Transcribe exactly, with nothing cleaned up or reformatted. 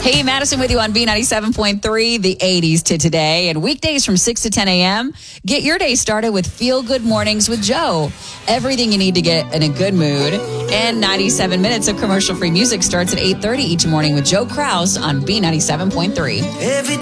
Hey, Madison with you on B ninety-seven point three, the eighties to today. And weekdays from six to ten a.m., get your day started with Feel Good Mornings with Joe. Everything you need to get in a good mood. And ninety-seven minutes of commercial-free music starts at eight thirty each morning with Joe Kraus on B ninety-seven point three. Every